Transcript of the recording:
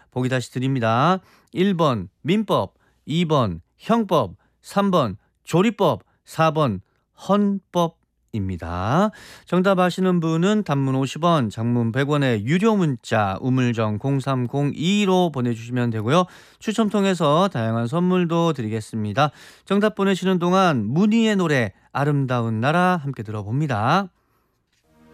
보기 다시 드립니다. 1번 민법, 2번 형법, 3번 조리법, 4번 헌법입니다. 정답 아시는 분은 단문 50원, 장문 100원의 유료 문자 우물정 0302로 보내주시면 되고요. 추첨 통해서 다양한 선물도 드리겠습니다. 정답 보내시는 동안 문희의 노래 아름다운 나라 함께 들어봅니다.